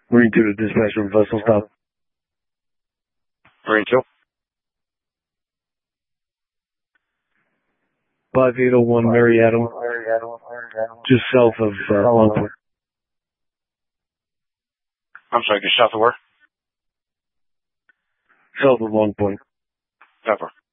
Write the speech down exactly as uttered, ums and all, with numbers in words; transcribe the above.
Marine two to dispatch from vessel stop. Marine two. five eight oh one Mary Adam. Just south of uh, Long Point. I'm sorry, just south of where? South of Long Point. Pepper.